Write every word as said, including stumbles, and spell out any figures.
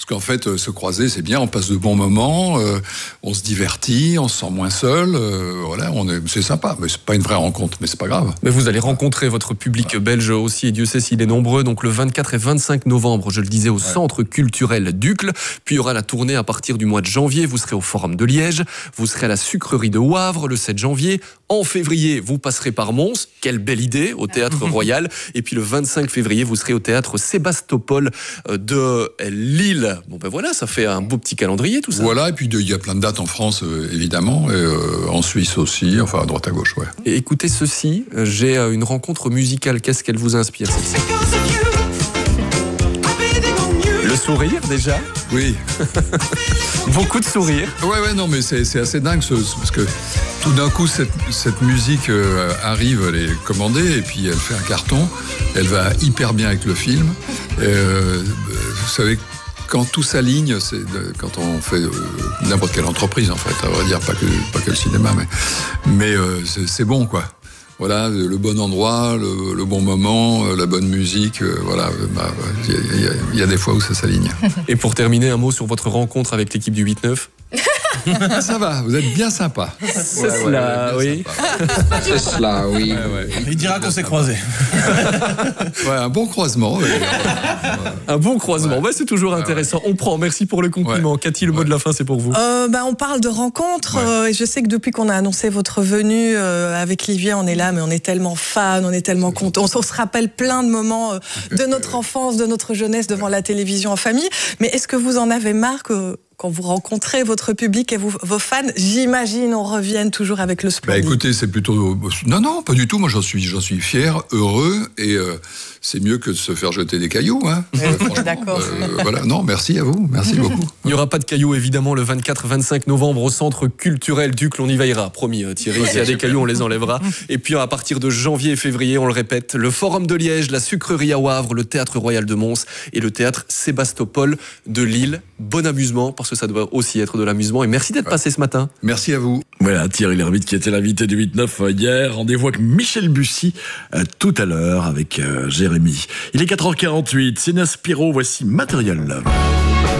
qu'en fait, euh, se croiser, c'est bien, on passe de bons moments, euh, on se divertit, on se sent moins seul, euh, voilà, on est, c'est sympa, mais c'est pas une vraie rencontre, mais c'est pas grave. Mais vous allez rencontrer votre public ouais. belge aussi, et Dieu sait s'il est nombreux, donc le vingt-quatre et vingt-cinq novembre, je le disais, au ouais. Centre culturel d'Uccle, puis il y aura la tournée à partir du mois de janvier, vous serez au Forum de Liège, vous serez à la Sucrerie de Wavre le sept janvier, en février, vous passerez par Mons, quelle belle idée, au Théâtre Royal, et puis le vingt-cinq février, vous serez au Théâtre Sébastopol de Lille. Bon ben voilà, ça fait un beau petit calendrier tout ça. Voilà, et puis il y a plein de dates en France, euh, évidemment, et euh, en Suisse aussi, enfin à droite à gauche, ouais. Et écoutez ceci, j'ai une rencontre musicale, qu'est-ce qu'elle vous inspire celle-ci ? Le sourire déjà ? Oui. Beaucoup de sourires. Ouais, ouais, non, mais c'est, c'est assez dingue, ce, parce que tout d'un coup, cette, cette musique euh, arrive, elle est commandée, et puis elle fait un carton, elle va hyper bien avec le film. Euh, vous savez, quand tout s'aligne, c'est de, quand on fait euh, n'importe quelle entreprise, en fait, à vrai dire, pas que, pas que le cinéma, mais, mais euh, c'est, c'est bon, quoi. Voilà, le bon endroit, le, le bon moment, la bonne musique, euh, voilà, bah, il y, y, y a des fois où ça s'aligne. Et pour terminer, un mot sur votre rencontre avec l'équipe du huit neuf. Ça va, vous êtes bien sympa. C'est ouais, cela, ouais, oui. C'est cela, oui. Ouais, ouais. Il dira qu'on s'est croisés. Ouais, un bon croisement. Ouais. Un bon croisement, ouais. Ouais, c'est toujours ouais, intéressant. Ouais. On prend, merci pour le compliment. Ouais. Cathy, le mot ouais. de la fin, c'est pour vous. Euh, bah, on parle de rencontres. Ouais. Euh, et je sais que depuis qu'on a annoncé votre venue euh, avec Livier, on est là, mais on est tellement fan, on est tellement content. On, on se rappelle plein de moments euh, de notre enfance, de notre jeunesse devant la télévision en famille. Mais est-ce que vous en avez marre que quand vous rencontrez votre public et vous, vos fans, j'imagine, on revient toujours avec le splendide. Bah écoutez, c'est plutôt... Non, non, pas du tout. Moi, j'en suis, j'en suis fier, heureux, et euh, c'est mieux que de se faire jeter des cailloux. Hein. Euh, D'accord. Euh, voilà. Non, merci à vous. Merci beaucoup. Il n'y aura pas de cailloux, évidemment, le vingt-quatre vingt-cinq novembre au Centre culturel d'Uccle. On y veillera, promis, Thierry. S'il y a des cailloux, on les enlèvera. Et puis, à partir de janvier et février, on le répète, le Forum de Liège, la Sucrerie à Wavre, le Théâtre Royal de Mons et le Théâtre Sébastopol de Lille. Bon amusement, parce que ça doit aussi être de l'amusement. Et merci d'être passé ce matin. Merci à vous. Voilà, Thierry Lhermitte qui était l'invité du huit neuf hier. Rendez-vous avec Michel Bussy euh, tout à l'heure avec euh, Jérémy. Il est quatre heures quarante-huit. C'est Naspiro, voici Material Love.